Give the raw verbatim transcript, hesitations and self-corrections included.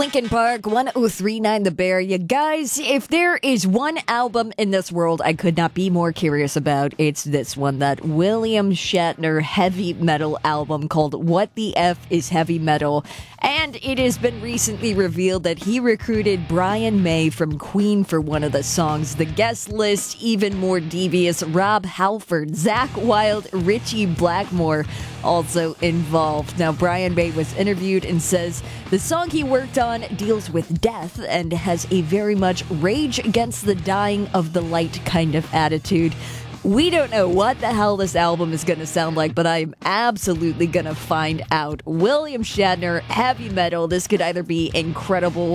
Linkin Park, one oh three point nine The Bear. You guys, if there is one album in this world I could not be more curious about, it's this one, that William Shatner heavy metal album called What the F is Heavy Metal. And it has been recently revealed that he recruited Brian May from Queen for one of the songs. The guest list, even more devious. Rob Halford, Zakk Wylde, Ritchie Blackmore also involved. Now, Brian May was interviewed and says the song he worked on deals with death and has a very much Rage Against the Dying of the Light kind of attitude. We don't know what the hell this album is going to sound like, but I'm absolutely going to find out. William Shatner, heavy metal. This could either be incredible